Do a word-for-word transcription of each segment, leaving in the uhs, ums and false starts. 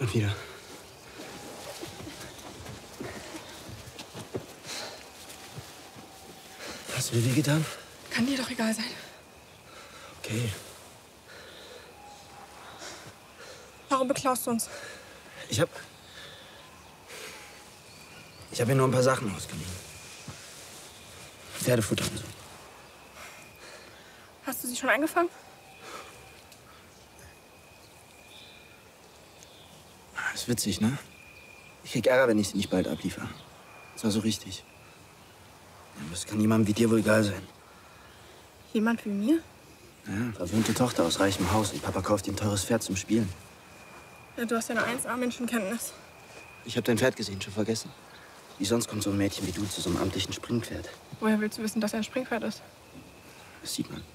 Schon wieder. Hast du dir wehgetan? Kann dir doch egal sein. Okay. Warum beklaust du uns? Ich hab... Ich habe mir nur ein paar Sachen ausgeliehen. Pferdefutter und so. Hast du sie schon eingefangen? Das ist witzig, ne? Ich krieg Ärger, wenn ich sie nicht bald abliefere. Das war so richtig. Ja, das kann jemandem wie dir wohl egal sein. Jemand wie mir? Ja, verwöhnte Tochter aus reichem Haus und Papa kauft ihr ein teures Pferd zum Spielen. Ja, du hast ja eine eins A-Menschenkenntnis. Ich habe dein Pferd gesehen, schon vergessen. Wie sonst kommt so ein Mädchen wie du zu so einem amtlichen Springpferd? Woher willst du wissen, dass er ein Springpferd ist? Das sieht man.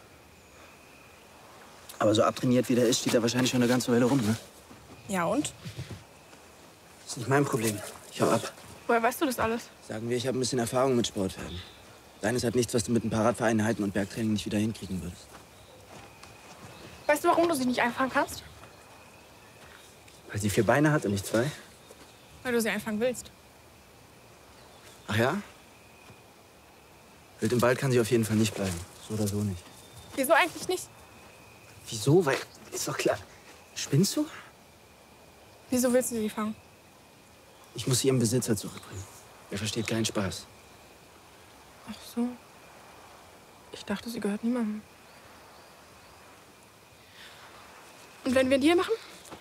Aber so abtrainiert wie der ist, steht er wahrscheinlich schon eine ganze Weile rum, ne? Ja, und? Das ist nicht mein Problem. Ich hau ab. Woher weißt du das alles? Sagen wir, ich habe ein bisschen Erfahrung mit Sportpferden. Deines hat nichts, was du mit ein paar Radvereinheiten und Bergtraining nicht wieder hinkriegen würdest. Weißt du, warum du sie nicht einfangen kannst? Weil sie vier Beine hat und nicht zwei? Weil du sie einfangen willst. Ach ja? Wild im Wald kann sie auf jeden Fall nicht bleiben. So oder so nicht. Wieso eigentlich nicht? Wieso? Weil, ist doch klar. Spinnst du? Wieso willst du sie fangen? Ich muss sie ihrem Besitzer zurückbringen. Er versteht keinen Spaß. Ach so. Ich dachte, sie gehört niemandem. Und wenn wir einen Deal machen?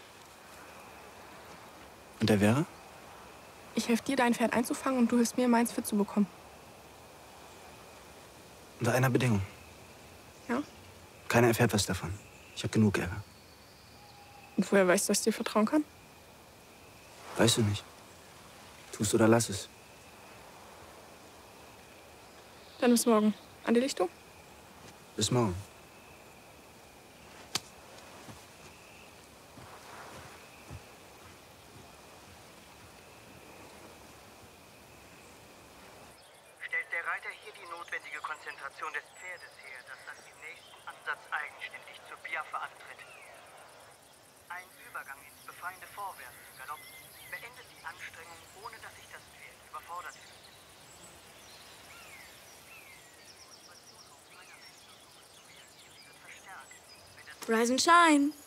Und der wäre? Ich helfe dir, dein Pferd einzufangen und du hilfst mir, meins fit zu bekommen. Unter einer Bedingung. Ja? Keiner erfährt was davon. Ich habe genug Ärger. Und woher weißt du, dass ich dir vertrauen kann? Weißt du nicht. Tust oder lass es. Dann bis morgen. An die Lichtung? Bis morgen. Stellt der Reiter hier die notwendige Konzentration des Pferdes her, dass das im nächsten Ansatz eigenständig zur Piaffe antritt. Ein Übergang ins befreiende Vorwärts, Galopp, beendet die Anstrengung, ohne dass sich das Pferd überfordert fühlt. Rise and shine.